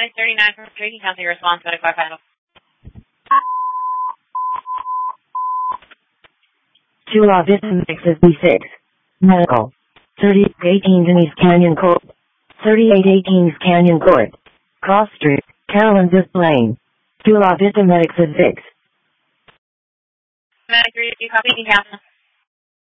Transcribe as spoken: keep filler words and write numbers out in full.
Medic thirty-nine from Drinking County response, Medic five final. To La Vista Medics B six. Medical. thirty-eight eighteen Denise Canyon Court. thirty-eight eighteen Canyon Court. Cross Street, Carolyn Lane. To La Vista Medics six. Medic three, you copy, you can cancel.